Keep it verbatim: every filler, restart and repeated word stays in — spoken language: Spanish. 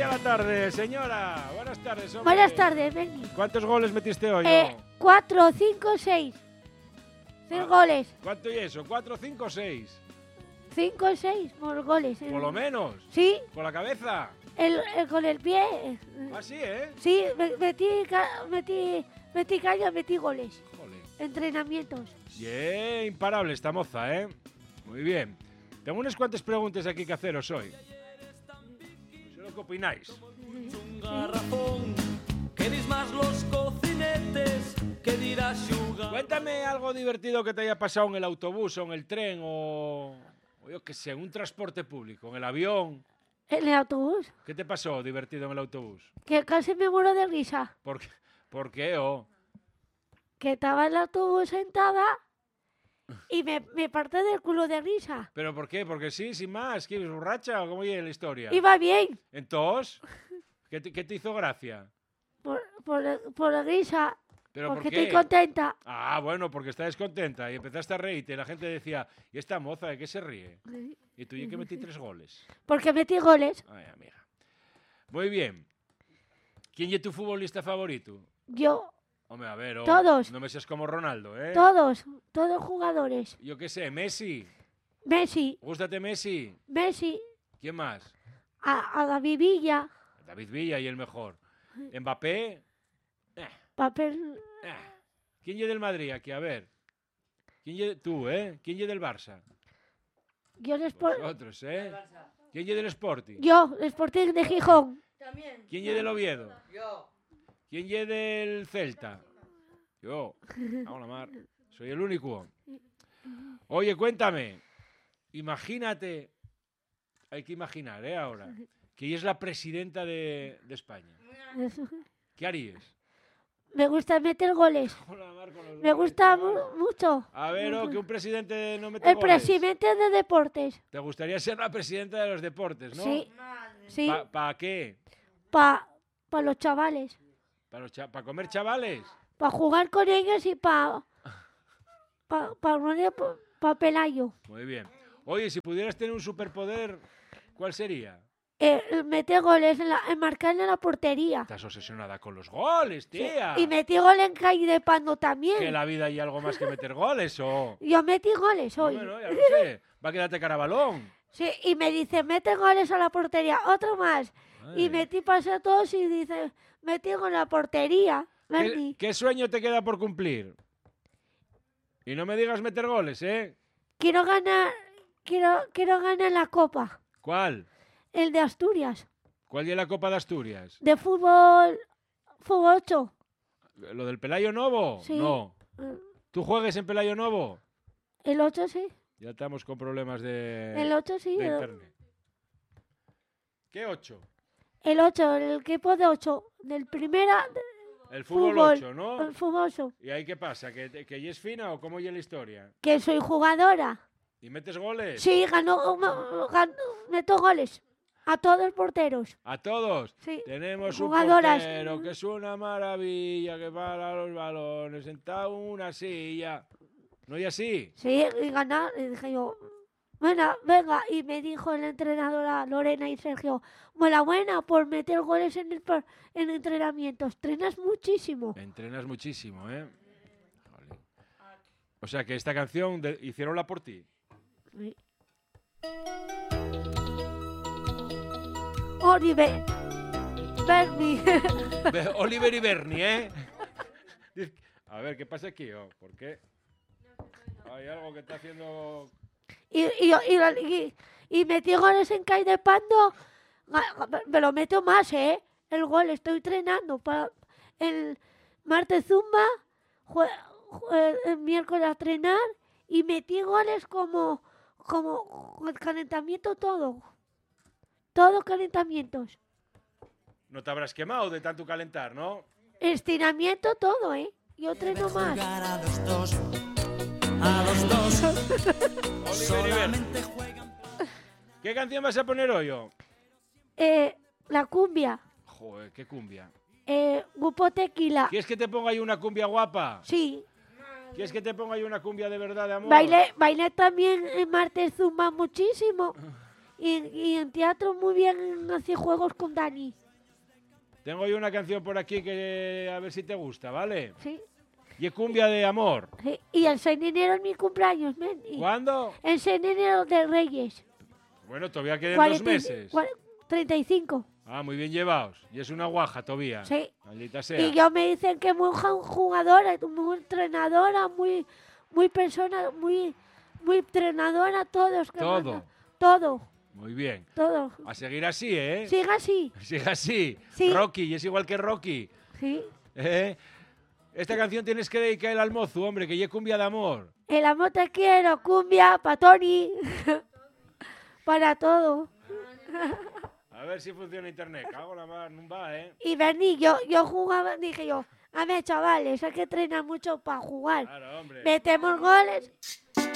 a la tarde, señora. Buenas tardes, hombre. Buenas tardes, Benny. ¿Cuántos goles metiste hoy? Eh, no? cuatro, cinco, seis. Seis Ah, goles. ¿Cuánto y eso? ¿Cuatro, cinco, seis? Cinco, seis por goles. Por lo menos. Sí. ¿Con la cabeza? El, el- con el pie. Ah, sí, ¿eh? Sí, me- metí, ca- metí, metí caña, metí goles. Jole. Entrenamientos. Bien, imparable esta moza, ¿eh? Muy bien. Tengo unas cuantas preguntas aquí que haceros hoy. No sé lo que opináis. Un garrafón, que dis más los cocinetes, que dirás Xuga. Cuéntame algo divertido que te haya pasado en el autobús o en el tren o, o yo qué sé, en un transporte público, en el avión. En el autobús. ¿Qué te pasó divertido en el autobús? Que casi me muero de risa. ¿Por qué? ¿Por qué? Oh? Que estaba en el autobús sentada y me, me parte del culo de risa. ¿Pero por qué? Porque sí, sin más. ¿Qué eres borracha o cómo llega la historia? Iba bien. ¿Entonces? ¿Qué te, qué te hizo gracia? Por, por, por la risa. ¿Pero Porque por qué? estoy contenta. Ah, bueno, porque estás descontenta y empezaste a reírte y la gente decía, ¿y esta moza de qué se ríe? Y tú, ¿y que metí tres goles? Porque metí goles. Ay, amiga. Muy bien. ¿Quién es tu futbolista favorito? Yo, Hombre, a ver, oh, Todos. no me seas como Ronaldo, ¿eh? todos, todos jugadores. Yo qué sé, Messi. Messi, ¿Gústate Messi? Messi, ¿Quién más? a, a David Villa, David Villa y el mejor. Mbappé. Eh, papel, eh. ¿Quién es del Madrid aquí? A ver. ¿Quién es tú, eh? ¿Quién es del Barça? yo les por, Vosotros, ¿eh? ¿Quién es del Sporting? yo, Sporting de Gijón, ¿Quién es del Oviedo? Yo. ¿Quién es del Celta? Yo. Vamos la mar. Soy el único. Oye, cuéntame. Imagínate. Hay que imaginar, ¿eh? Ahora. Que ella es la presidenta de, de España. Eso. ¿Qué harías? Me gusta meter goles, Vamos la mar con los me goles, gusta chaval. mu- mucho. A ver, oh, que un presidente no mete El goles. presidente de deportes, ¿Te gustaría ser la presidenta de los deportes, no? sí, sí, ¿Para qué? para pa los chavales, ¿Para pa comer chavales? para jugar con ellos y para pa, pa, pa, pa Pelayo. Muy bien. Oye, si pudieras tener un superpoder, ¿cuál sería? Eh, meter goles, en la, en marcar en la portería. Estás obsesionada con los goles, tía. Y metí gol en calle de Pando también. Que en la vida hay algo más que meter goles, o... Yo metí goles hoy. Bueno, ya lo sé. Va a quedarte cara a balón. Sí, y me dice, mete goles a la portería, otro más. Ay. Y metí pase a todos y dice, metí con la portería. ¿Qué, Bernie. qué sueño te queda por cumplir? Y no me digas meter goles, ¿eh? Quiero ganar, quiero, quiero ganar la copa, ¿Cuál? el de Asturias, ¿Cuál es la Copa de Asturias? de fútbol, fútbol ocho. ¿Lo del Pelayo Novo? Sí. No. Eh, ¿Tú juegues en Pelayo Novo? El ocho sí, Ya estamos con problemas de, el ocho sí, de el, internet. ¿Qué ocho? el ocho, el equipo de ocho, del primera, El fútbol, Fútbol. ocho, ¿no? el fútbol ocho. ¿Y ahí qué pasa? ¿Que, que ella es fina o cómo es la historia? Que soy jugadora. ¿Y metes goles? Sí, ganó, ganó, ganó- meto goles a todos los porteros. ¿A todos? Sí. Tenemos Jugadoras. un portero que es una maravilla, que para los balones, sentado en una silla. ¿No es así? Sí, y ganar. Y dije yo, bueno, venga. Y me dijo el entrenador a Lorena y Sergio, buena, buena, por meter goles en el par- en entrenamientos. Entrenas muchísimo. Entrenas muchísimo, ¿eh? Jolín. O sea que esta canción de, hicieronla por ti. Sí. Oliver, Bernie. Be- Oliver y Bernie, ¿eh? Diz- A ver, ¿qué pasa aquí? Oh? ¿Por qué? Hay algo que está haciendo... y, y, y, y, y metí goles en Cai de Pando. Ga- Me lo meto más, ¿eh? El gol, estoy entrenando para el martes zumba, jue- jue- el miércoles a entrenar y metí goles como, como el calentamiento todo. Todos calentamientos. No te habrás quemado de tanto calentar, ¿no? Estiramiento todo, ¿eh? Yo entreno más. Jugar a los dos, a los dos. Oliver y Bernie. Solamente juegan. ¿Qué canción vas a poner hoy, oh? Eh, la cumbia. Joder, qué cumbia. Eh, Grupo Tequila. ¿Quieres que te ponga ahí una cumbia guapa? Sí. ¿Quieres que te ponga ahí una cumbia de verdad, de amor? Bailé, bailé también en martes zumba muchísimo. Y, y en teatro muy bien hacía juegos con Dani. Tengo yo una canción por aquí que a ver si te gusta, ¿vale? Sí, Y es cumbia de amor. sí. Y el seis de enero es mi cumpleaños, men. Y ¿Cuándo? el seis de enero de Reyes. Bueno, todavía quedan cuarenta dos y- meses. cua- treinta y cinco. Ah, muy bien llevados. Y es una guaja todavía. Sí. Maldita sea. Y yo me dicen que muy ja- jugadora, muy entrenadora, muy, muy persona, muy, muy entrenadora, todos. que Todo. manda- Todo, Muy bien. todo. A seguir así, ¿eh? Siga así. Sigue así. Sí. Rocky, y es igual que Rocky. Sí. ¿Eh? Esta canción tienes que dedicar al mozo, hombre, que ya es cumbia de amor. El amor te quiero, cumbia, para Tony. Para todo. A ver si funciona internet. Cago en la mar, no va, ¿eh? Y vení, yo, yo jugaba, dije yo, a ver, chavales, hay que entrenar mucho para jugar. Claro, hombre. Metemos goles.